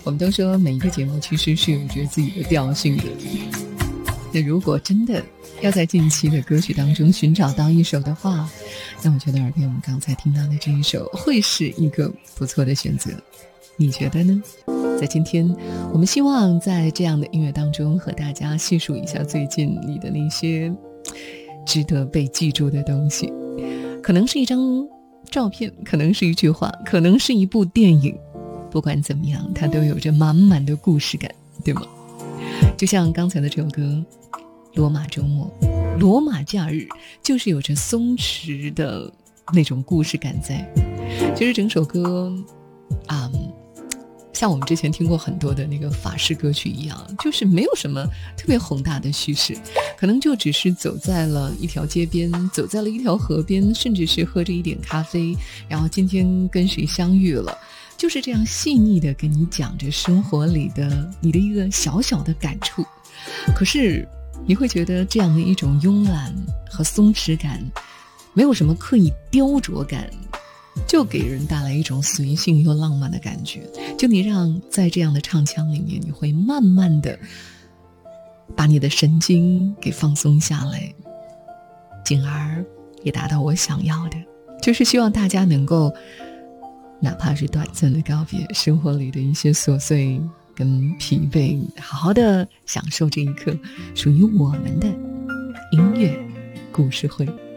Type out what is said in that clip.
我们都说每一个节目其实是有着自己的调性的，那如果真的要在近期的歌曲当中寻找到一首的话，那我觉得耳边我们刚才听到的这一首会是一个不错的选择，你觉得呢？在今天我们希望在这样的音乐当中和大家细数一下最近你的那些值得被记住的东西，可能是一张照片，可能是一句话，可能是一部电影，不管怎么样它都有着满满的故事感，对吗？就像刚才的这首歌罗马周末，罗马假日，就是有着松弛的那种故事感在。其实整首歌像我们之前听过很多的那个法式歌曲一样，就是没有什么特别宏大的叙事，可能就只是走在了一条街边，走在了一条河边，甚至是喝着一点咖啡，然后今天跟谁相遇了，就是这样细腻的跟你讲着生活里的你的一个小小的感触。可是你会觉得这样的一种慵懒和松弛感，没有什么刻意雕琢感，就给人带来一种随性又浪漫的感觉。就你让在这样的唱腔里面，你会慢慢的把你的神经给放松下来，进而也达到我想要的，就是希望大家能够哪怕是短暂的告别生活里的一些琐碎跟疲惫，好好的享受这一刻属于我们的音乐故事会。